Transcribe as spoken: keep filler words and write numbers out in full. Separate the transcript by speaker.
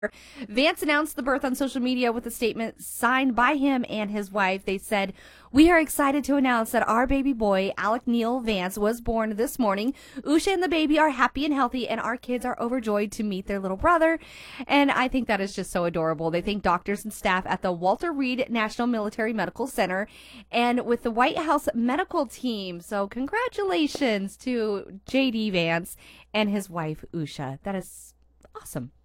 Speaker 1: Vance announced the birth on social media with a statement signed by him and his wife. They said, "We are excited to announce that our baby boy, Alec Neil Vance, was born this morning. Usha and the baby are happy and healthy, and our kids are overjoyed to meet their little brother." And I think that is just so adorable. They thank doctors and staff at the Walter Reed National Military Medical Center and with the White House medical team. So congratulations to J D Vance and his wife, Usha. That is awesome.